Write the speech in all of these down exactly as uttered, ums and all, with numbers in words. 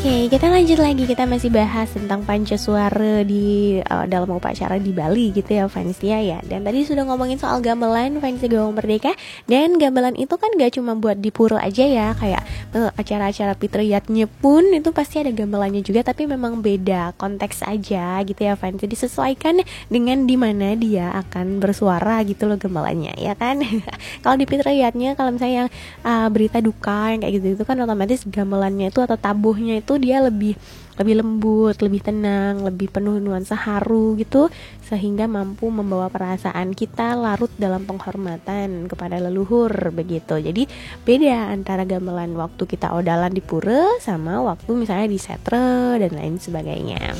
Oke, kita lanjut lagi. Kita masih bahas tentang Pancaswara di uh, dalam upacara di Bali gitu ya, Vansia ya. Dan tadi sudah ngomongin soal gamelan Vansia Gawang Merdeka. Dan gamelan itu kan gak cuma buat di pura aja ya, kayak uh, acara-acara fitriyatnya pun itu pasti ada gamelannya juga, tapi memang beda konteks aja gitu ya, Vansia. Disesuaikan dengan di mana dia akan bersuara gitu loh gamelannya, ya kan? Kalau di fitriyatnya, kalau misalnya yang uh, berita duka yang kayak gitu itu kan otomatis gamelannya itu atau tabuhnya itu dia lebih lebih lembut, lebih tenang, lebih penuh nuansa haru gitu, sehingga mampu membawa perasaan kita larut dalam penghormatan kepada leluhur begitu. Jadi beda antara gamelan waktu kita odalan di pura sama waktu misalnya di setre dan lain sebagainya.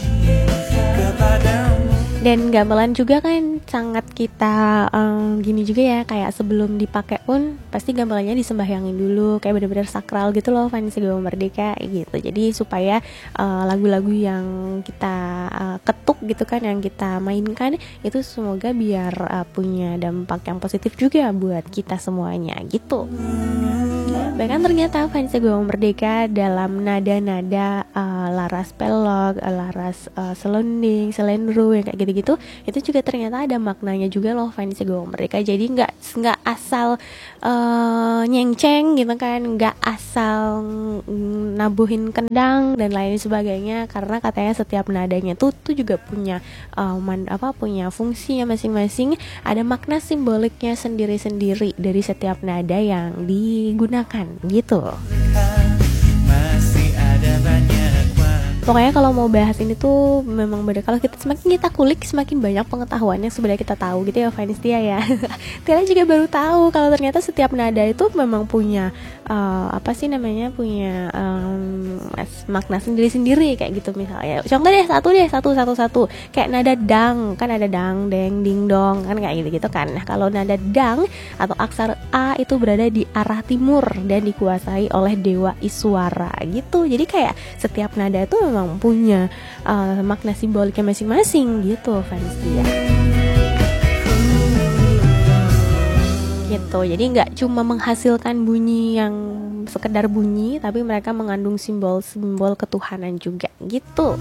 Dan gamelan juga kan sangat kita um, gini juga ya, kayak sebelum dipakai pun pasti gamelannya disembahyangin dulu, kayak benar-benar sakral gitu loh, Vansia Gawang Merdeka gitu. Jadi supaya uh, lagu-lagu yang kita uh, ketuk gitu kan, yang kita mainkan itu semoga biar uh, punya dampak yang positif juga buat kita semuanya gitu. Bahkan ternyata Vansia Gawang Merdeka dalam nada-nada uh, laras pelok, uh, laras uh, selonding, selendro yang kayak gitu-gitu, itu juga ternyata ada maknanya juga loh Vansia Gawang Merdeka. Jadi nggak nggak asal uh, nyengceng gitu kan, nggak asal mm, nabuhin kendang dan lain sebagainya, karena katanya setiap nadanya tuh tuh juga punya uh, man, apa punya fungsinya masing-masing, ada makna simboliknya sendiri-sendiri dari setiap nada yang digunakan gitu. Pokoknya kalau mau bahas ini tuh memang bener, kalau kita semakin kita kulik semakin banyak pengetahuan yang sebenarnya kita tahu gitu ya, Vanessa ya. Tiara juga baru tahu kalau ternyata setiap nada itu memang punya uh, apa sih namanya punya um, makna sendiri-sendiri kayak gitu. Misalnya contoh deh satu deh satu satu satu kayak nada dang, kan ada dang deng ding dong kan kayak gitu gitu kan. Nah kalau nada dang atau aksara A itu berada di arah timur dan dikuasai oleh dewa Iswara gitu. Jadi kayak setiap nada itu memang punya uh, makna simboliknya masing-masing gitu, Vanessa. Gitu. Jadi nggak cuma menghasilkan bunyi yang sekedar bunyi, tapi mereka mengandung simbol-simbol ketuhanan juga gitu.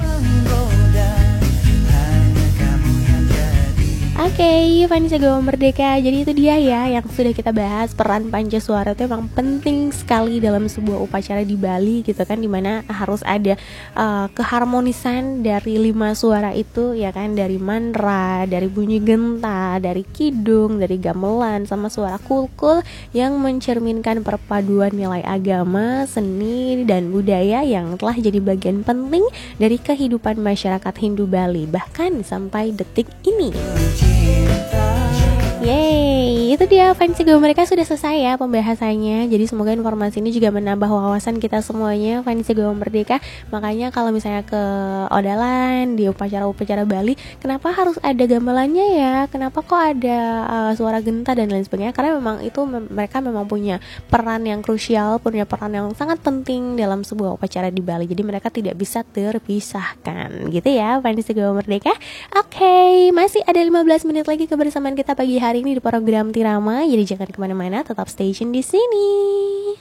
Oke, okay, Vansia Gawang Merdeka. Jadi itu dia ya yang sudah kita bahas, peran Pancaswara itu memang penting sekali dalam sebuah upacara di Bali gitu kan, dimana harus ada uh, keharmonisan dari lima suara itu ya kan, dari mantra, dari bunyi genta, dari kidung, dari gamelan sama suara kulkul yang mencerminkan perpaduan nilai agama, seni dan budaya yang telah jadi bagian penting dari kehidupan masyarakat Hindu Bali bahkan sampai detik ini. Yeay, itu dia Vansia Gawang Merdeka sudah selesai ya pembahasannya. Jadi semoga informasi ini juga menambah wawasan kita semuanya, Vansia Gawang Merdeka. Makanya kalau misalnya ke odalan di upacara-upacara Bali, kenapa harus ada gamelannya ya? Kenapa kok ada uh, suara genta dan lain sebagainya? Karena memang itu mem- mereka memang punya peran yang krusial, punya peran yang sangat penting dalam sebuah upacara di Bali. Jadi mereka tidak bisa terpisahkan gitu ya, Vansia Gawang Merdeka. Oke, okay, masih ada lima belas menit lagi kebersamaan kita pagi hari ini di program Tirama. Jadi jangan kemana-mana, tetap stay tune di sini.